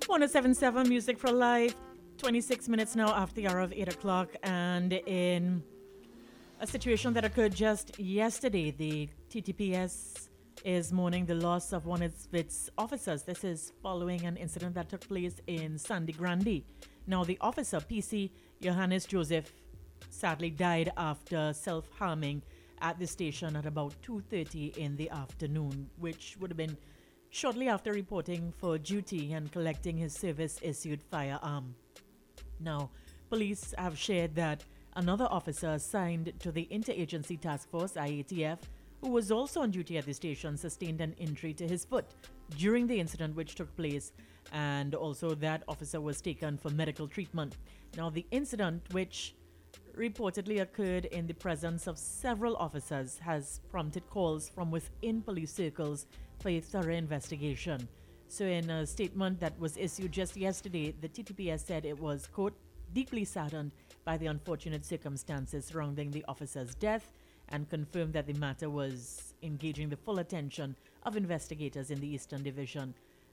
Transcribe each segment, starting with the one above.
1077 Music for Life. 26 minutes now after the hour of 8 o'clock. And in a situation that occurred just yesterday, the TTPS is mourning the loss of one of its officers. This is following an incident that took place in Sandy Grande. Now, the officer, PC Johannes Joseph, sadly died after self-harming at the station at about 2:30 in the afternoon, which would have been shortly after reporting for duty and collecting his service-issued firearm. Now, police have shared that another officer assigned to the Interagency Task Force, IATF, who was also on duty at the station, sustained an injury to his foot during the incident which took place, and also that officer was taken for medical treatment. Now, the incident, which reportedly occurred in the presence of several officers, has prompted calls from within police circles for a thorough investigation. So in a statement that was issued just yesterday, the TTPS said it was, quote, deeply saddened by the unfortunate circumstances surrounding the officer's death, and confirmed that the matter was engaging the full attention of investigators in the Eastern Division.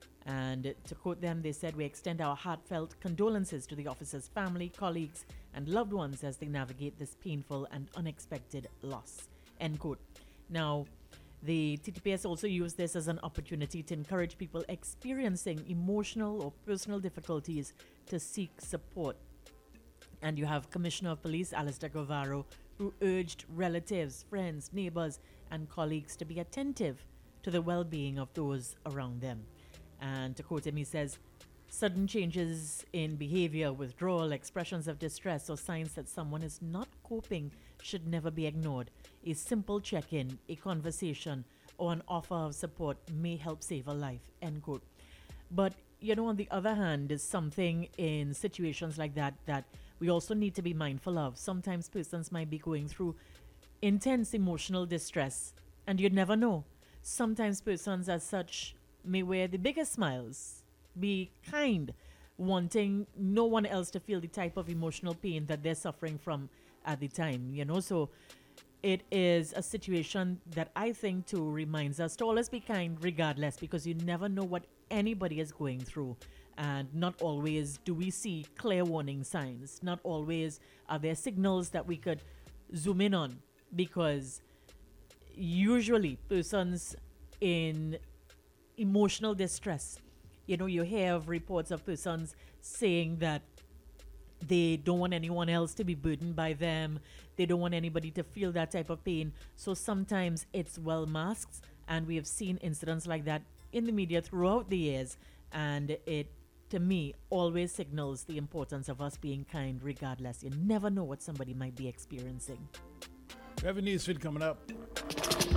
And to quote them, they said, we extend our heartfelt condolences to the officer's family, colleagues, and loved ones as they navigate this painful and unexpected loss, end quote. Now, the TTPS also used this as an opportunity to encourage people experiencing emotional or personal difficulties to seek support. And you have Commissioner of Police Alistair Guevara, who urged relatives, friends, neighbors, and colleagues to be attentive to the well-being of those around them. And to quote him, he says, sudden changes in behavior, withdrawal, expressions of distress, or signs that someone is not coping should never be ignored. A simple check-in, a conversation, or an offer of support may help save a life, end quote. But, on the other hand, is something in situations like that we also need to be mindful of. Sometimes persons might be going through intense emotional distress, and you'd never know. Sometimes persons as such may wear the biggest smiles, be kind, wanting no one else to feel the type of emotional pain that they're suffering from at the time, So it is a situation that I think too reminds us to always be kind regardless, because you never know what anybody is going through. And not always do we see clear warning signs. Not always are there signals that we could zoom in on, because usually persons in emotional distress, you hear of reports of persons saying that they don't want anyone else to be burdened by them. They don't want anybody to feel that type of pain. So sometimes it's well masked, and we have seen incidents like that in the media throughout the years. And it, to me, always signals the importance of us being kind regardless. You never know what somebody might be experiencing. We have a newsfeed coming up.